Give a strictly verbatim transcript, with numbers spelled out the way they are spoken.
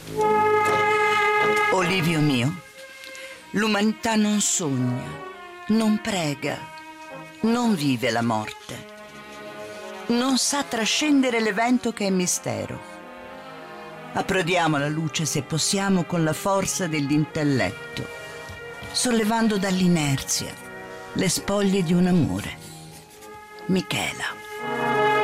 Olivio mio, l'umanità non sogna, non prega, non vive la morte, non sa trascendere l'evento che è mistero. Approdiamo alla luce se possiamo con la forza dell'intelletto, sollevando dall'inerzia le spoglie di un amore. Michela.